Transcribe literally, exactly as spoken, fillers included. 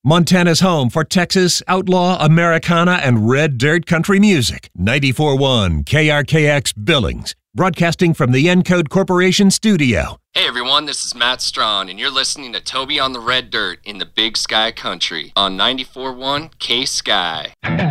Montana's home for Texas, outlaw, Americana, and red dirt country music. ninety-four point one K R K X Billings, broadcasting from the Encode Corporation studio. Hey everyone, this is Matt Strawn, and you're listening to Toby on the Red Dirt in the Big Sky Country on ninety-four point one K-Sky.